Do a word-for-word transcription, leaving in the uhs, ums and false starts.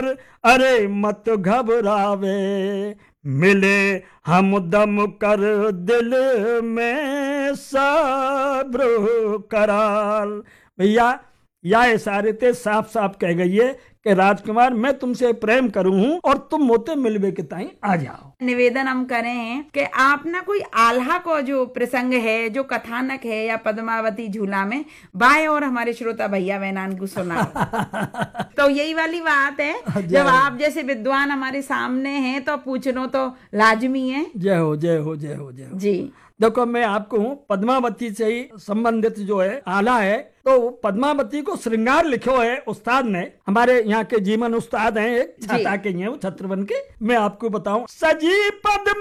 राजकुमार अरे मत घबरावे, मिले हम दम कर दिल में सब्र कराल। भैया या इशारे ते साफ साफ कह गई है कि राजकुमार मैं तुमसे प्रेम करूं हूं और तुम मोते मिलवे के ताई आ जाओ। निवेदन हम करें कि आप ना कोई आल्हा को जो प्रसंग है, जो कथानक है या पद्मावती झूला में बाय और हमारे श्रोता भैया बहनान को सुना। तो यही वाली बात है, जब आप जैसे विद्वान हमारे सामने हैं तो पूछना तो लाजमी है। जय हो जय हो जय हो जय हो जी। देखो मैं आपको पद्मावती से ही संबंधित जो है आला है, तो पद्मावती को श्रृंगार लिखो है उस्ताद ने, हमारे यहाँ के जीवन उस्ताद हैं, एक छाता के हैं, वो छत्रवन के। मैं आपको बताऊं, सजी पद्म